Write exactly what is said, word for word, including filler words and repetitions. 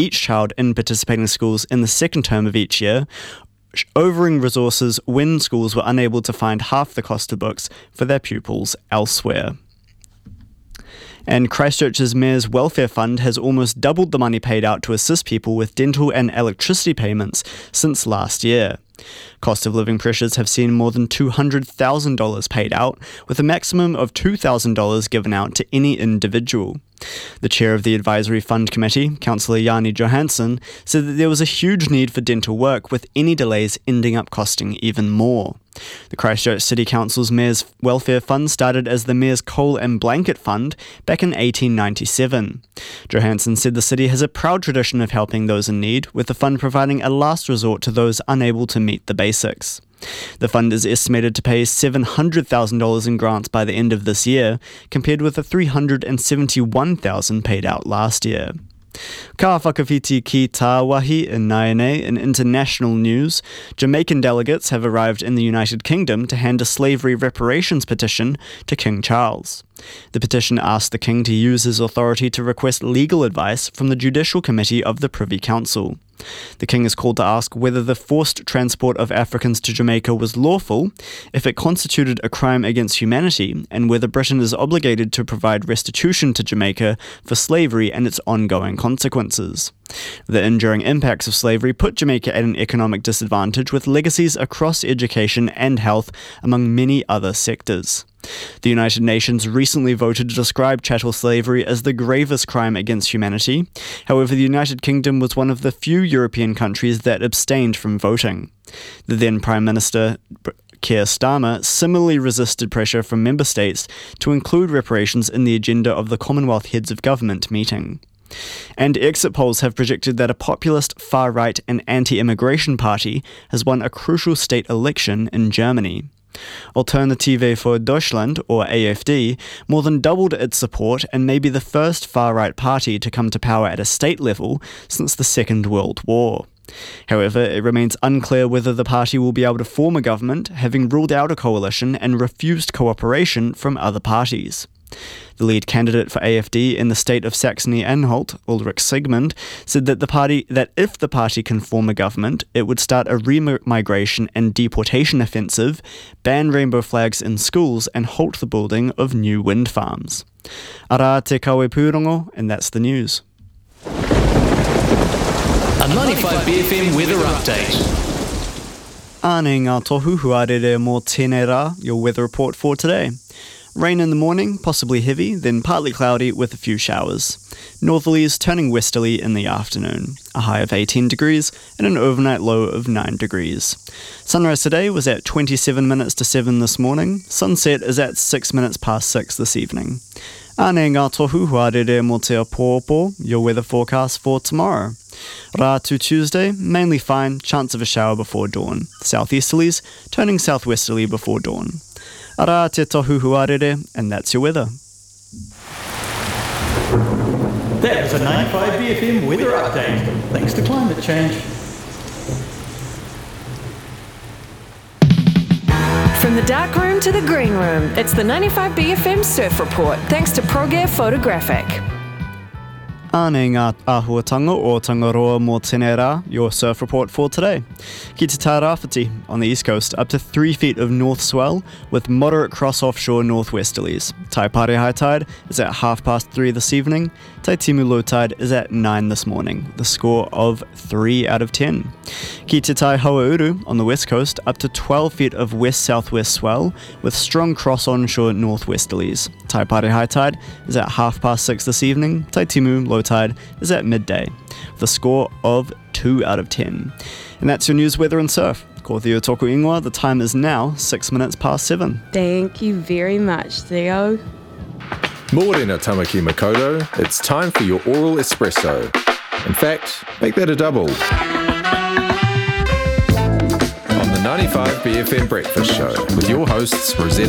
each child in participating schools in the second term of each year, overing resources when schools were unable to find half the cost of books for their pupils elsewhere. And Christchurch's Mayor's Welfare Fund has almost doubled the money paid out to assist people with dental and electricity payments since last year. Cost of living pressures have seen more than two hundred thousand dollars paid out, with a maximum of two thousand dollars given out to any individual. The chair of the Advisory Fund Committee, Councillor Jani Johansson, said that there was a huge need for dental work, with any delays ending up costing even more. The Christchurch City Council's Mayor's Welfare Fund started as the Mayor's Coal and Blanket Fund back in eighteen ninety-seven. Johansson said the city has a proud tradition of helping those in need, with the fund providing a last resort to those unable to meet the basics. The fund is estimated to pay seven hundred thousand dollars in grants by the end of this year, compared with the three hundred seventy-one thousand dollars paid out last year. Ka whakawhiti ki tā wahi in Naene in international news, Jamaican delegates have arrived in the United Kingdom to hand a slavery reparations petition to King Charles. The petition asked the King to use his authority to request legal advice from the Judicial Committee of the Privy Council. The King is called to ask whether the forced transport of Africans to Jamaica was lawful, if it constituted a crime against humanity, and whether Britain is obligated to provide restitution to Jamaica for slavery and its ongoing consequences. The enduring impacts of slavery put Jamaica at an economic disadvantage, with legacies across education and health, among many other sectors. The United Nations recently voted to describe chattel slavery as the gravest crime against humanity. However, the United Kingdom was one of the few European countries that abstained from voting. The then Prime Minister, Keir Starmer, similarly resisted pressure from member states to include reparations in the agenda of the Commonwealth Heads of Government meeting. And exit polls have projected that a populist, far-right and anti-immigration party has won a crucial state election in Germany. Alternative for Deutschland, or A F D, more than doubled its support and may be the first far-right party to come to power at a state level since the Second World War. However, it remains unclear whether the party will be able to form a government, having ruled out a coalition and refused cooperation from other parties. The lead candidate for A F D in the state of Saxony-Anhalt, Ulrich Sigmund, said that the party that if the party can form a government, it would start a remigration and deportation offensive, ban rainbow flags in schools, and halt the building of new wind farms. Ara te kawe pūrongo, and that's the news. A ninety-five B F M weather update. Ane ngā tohu huarere mō tēnei rā, your weather report for today. Rain in the morning, possibly heavy, then partly cloudy with a few showers. Northerlies turning westerly in the afternoon. A high of eighteen degrees and an overnight low of nine degrees. Sunrise today was at twenty-seven minutes to seven this morning. Sunset is at six minutes past six this evening. Ane ngā tohu huarere mō te apōopo, your weather forecast for tomorrow. Rā to Tuesday, mainly fine, chance of a shower before dawn. Southeasterlies turning southwesterly before dawn. Ara te tohu huarere, and that's your weather. That was a ninety-five B F M weather update, thanks to climate change. From the dark room to the green room, it's the ninety-five B F M Surf Report, thanks to ProGear Photographic. Ane ngā āhuatanga o Tangaroa mō tēnei rā, your surf report for today. Ki te Tairāwhiti on the east coast, up to three feet of north swell with moderate cross-offshore northwesterlies. Taipare high tide is at half past three this evening. Taitimu low tide is at nine this morning, the score of three out of ten. Ki te Tai Hauauru on the west coast, up to twelve feet of west-southwest swell with strong cross-onshore northwesterlies. Taipare high tide is at half past six this evening. Taitimu low tide is at midday, with a score of two out of ten. And that's your news, weather and surf. Ko Theo Toku Ingoa, the time is now six minutes past seven. Thank you very much, Theo. Morena Tamaki Makoto, it's time for your oral espresso. In fact, make that a double. On the ninety-five B F M Breakfast Show with your hosts Rosetta